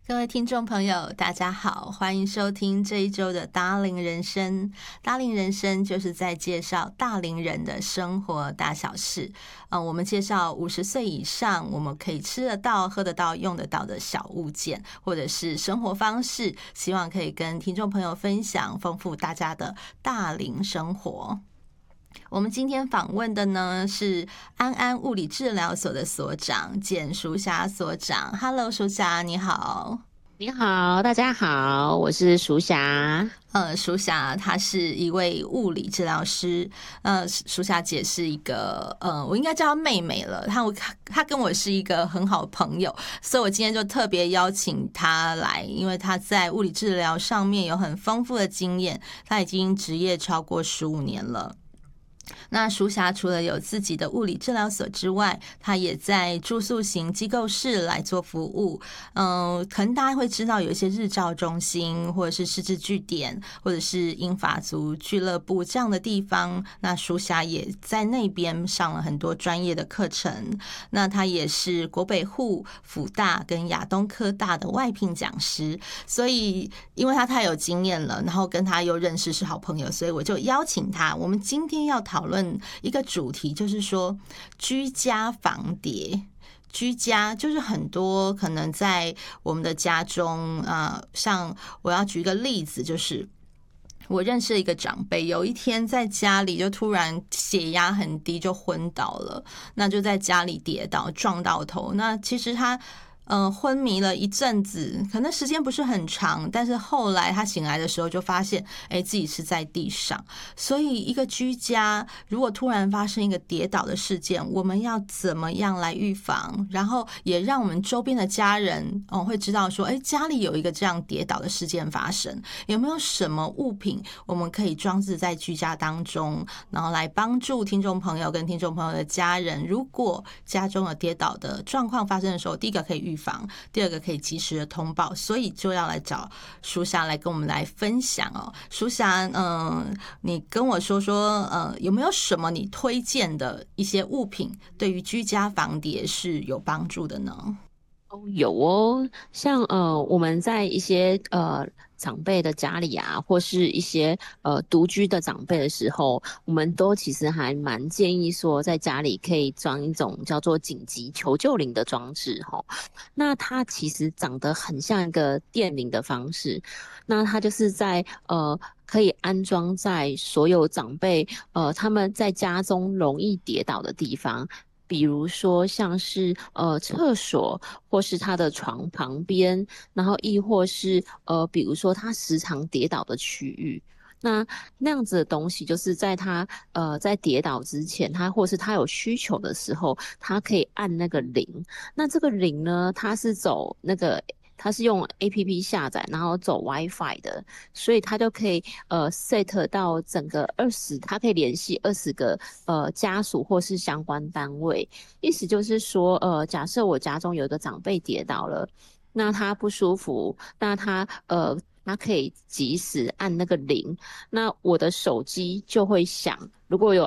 各位听众朋友大家好，欢迎收听这一周的大龄人生。大龄人生就是在介绍大龄人的生活大小事。我们介绍50岁以上我们可以吃得到、喝得到、用得到的小物件，或者是生活方式，希望可以跟听众朋友分享，丰富大家的大龄生活。我们今天访问的呢是安安物理治疗所的所长简淑霞所长。Hello， 淑霞你好。 你好，大家好，我是淑霞。 淑霞她是一位物理治疗师。淑霞姐是一个我应该叫她妹妹了。她跟我是一个很好的朋友，所以我今天就特别邀请她来，因为她在物理治疗上面有很丰富的经验，她已经职业超过15年了。那淑霞除了有自己的物理治疗所之外，她也在住宿型机构室来做服务。可能大家会知道有一些日照中心，或者是失智据点，或者是英法族俱乐部这样的地方。那淑霞也在那边上了很多专业的课程。那她也是国北护、辅大跟亚东科大的外聘讲师。所以因为她太有经验了，然后跟她又认识是好朋友，所以我就邀请她。我们今天要讨论一个主题，就是说居家防跌。居家就是很多可能在我们的家中，像我要举一个例子，就是我认识一个长辈，有一天在家里就突然血压很低，就昏倒了。那就在家里跌倒撞到头，那其实他昏迷了一阵子，可能时间不是很长，但是后来他醒来的时候就发现，自己是在地上。所以一个居家如果突然发生一个跌倒的事件，我们要怎么样来预防？然后也让我们周边的家人会知道说，家里有一个这样跌倒的事件发生，有没有什么物品我们可以装置在居家当中，然后来帮助听众朋友跟听众朋友的家人，如果家中有跌倒的状况发生的时候，第一个可以预防，第二个可以及时的通报。所以就要来找淑霞来跟我们来分享哦。淑霞，你跟我说说，有没有什么你推荐的一些物品，对于居家防跌是有帮助的呢？ 有哦，像我们在一些长辈的家里啊，或是一些独居的长辈的时候，我们都其实还蛮建议说，在家里可以装一种叫做紧急求救铃的装置吼。那它其实长得很像一个电铃的方式，那它就是在可以安装在所有长辈他们在家中容易跌倒的地方。比如说像是厕所，或是他的床旁边，然后亦或是比如说他时常跌倒的区域。那样子的东西，就是在他在跌倒之前，他或是他有需求的时候，他可以按那个铃。那这个铃呢，它是用 APP 下载，然后走 WiFi 的，所以它就可以set 到整个它可以联系20个家属或是相关单位。意思就是说，假设我家中有一个长辈跌倒了，那他不舒服，那他可以及时按那个铃，那我的手机就会响。如果有